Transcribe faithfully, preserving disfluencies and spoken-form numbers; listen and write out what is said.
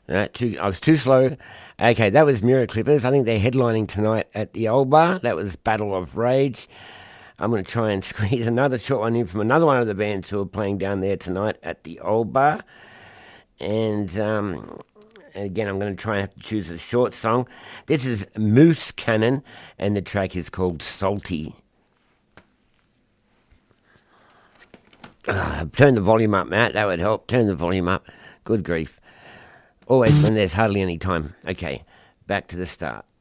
Uh, too, I was too slow. Okay, that was Mirror Clippers. I think they're headlining tonight at the Old Bar. That was Battle of Rage. I'm going to try and squeeze another short one in from another one of the bands who are playing down there tonight at the Old Bar. And um, again, I'm going to try and have to choose a short song. This is Moose Cannon, and the track is called Salty. Uh, turn the volume up, Matt. That would help. Turn the volume up. Good grief. Always when there's hardly any time. Okay, back to the start.